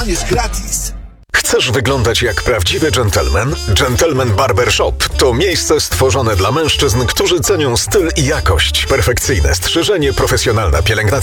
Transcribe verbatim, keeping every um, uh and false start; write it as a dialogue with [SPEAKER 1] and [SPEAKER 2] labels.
[SPEAKER 1] dostaniesz gratis.
[SPEAKER 2] Chcesz wyglądać jak prawdziwy dżentelmen? Gentleman Barber Shop to miejsce stworzone dla mężczyzn, którzy cenią styl i jakość, perfekcyjne strzyżenie, profesjonalna pielęgnacja